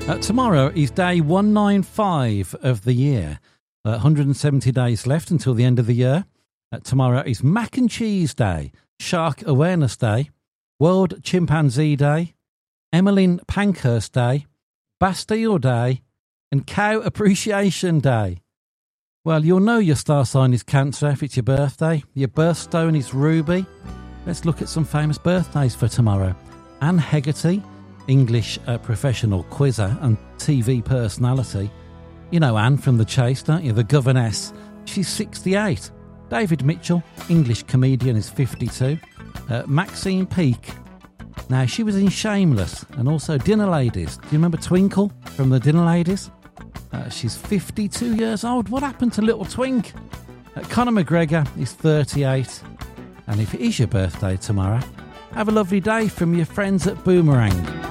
Tomorrow is day 195 of the year. 170 days left until the end of the year. Tomorrow is Mac and Cheese Day, Shark Awareness Day, World Chimpanzee Day, Emmeline Pankhurst Day, Bastille Day, and Cow Appreciation Day. Well, you'll know your star sign is Cancer if it's your birthday. Your birthstone is Ruby. Let's look at some famous birthdays for tomorrow. Anne Hegarty, English professional quizzer and TV personality. You know Anne from The Chase, don't you? The governess. She's 68. David Mitchell, English comedian, is 52. Maxine Peake. Now, she was in Shameless and also Dinner Ladies. Do you remember Twinkle from the Dinner Ladies? She's 52 years old. What happened to little Twink? Conor McGregor is 38. And if it is your birthday tomorrow, have a lovely day from your friends at Boomerang.